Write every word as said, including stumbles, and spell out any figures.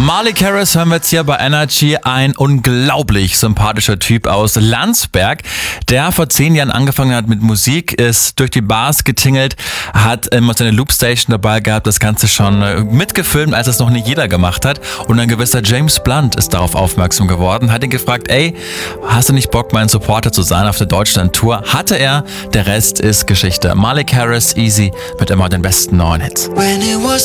Malik Harris hören wir jetzt hier bei Energy, ein unglaublich sympathischer Typ aus Landsberg, der vor zehn Jahren angefangen hat mit Musik, ist durch die Bars getingelt, hat immer seine Loopstation dabei gehabt, das Ganze schon mitgefilmt, als es noch nicht jeder gemacht hat, und ein gewisser James Blunt ist darauf aufmerksam geworden, hat ihn gefragt, ey, hast du nicht Bock, mein Supporter zu sein auf der Deutschland-Tour? Hatte er, der Rest ist Geschichte. Malik Harris, Easy, mit immer den besten neuen Hits. When it was